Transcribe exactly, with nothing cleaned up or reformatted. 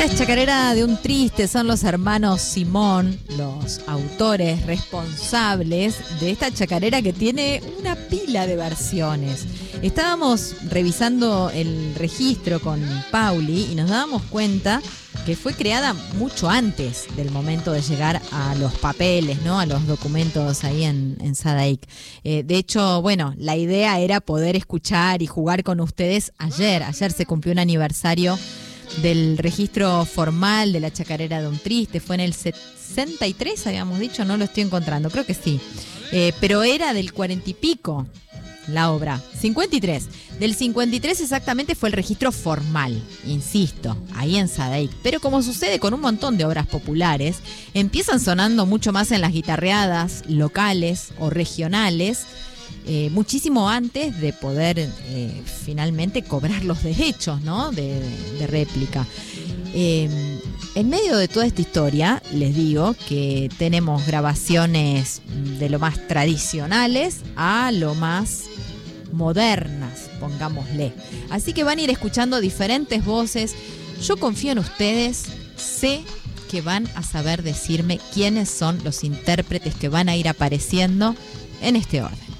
Esta chacarera de un triste son los hermanos Simón, los autores responsables de esta chacarera que tiene una pila de versiones. Estábamos revisando el registro con Pauli y nos dábamos cuenta que fue creada mucho antes del momento de llegar a los papeles, ¿no? A los documentos ahí en, en Sadaic. Eh, de hecho, bueno, la idea era poder escuchar y jugar con ustedes ayer. Ayer se cumplió un aniversario del registro formal de la chacarera de un triste. Fue en el sesenta y tres, habíamos dicho, no lo estoy encontrando, creo que sí. Eh, pero era del cuarenta y pico la obra. cincuenta y tres. Del cincuenta y tres exactamente fue el registro formal, insisto, ahí en Sadaic. Pero como sucede con un montón de obras populares, empiezan sonando mucho más en las guitarreadas locales o regionales, eh, muchísimo antes de poder eh, finalmente cobrar los derechos, ¿no? de, de, de réplica. Eh, en medio de toda esta historia, les digo que tenemos grabaciones de lo más tradicionales a lo más modernas, pongámosle. Así que van a ir escuchando diferentes voces. Yo confío en ustedes, sé que van a saber decirme quiénes son los intérpretes que van a ir apareciendo en este orden.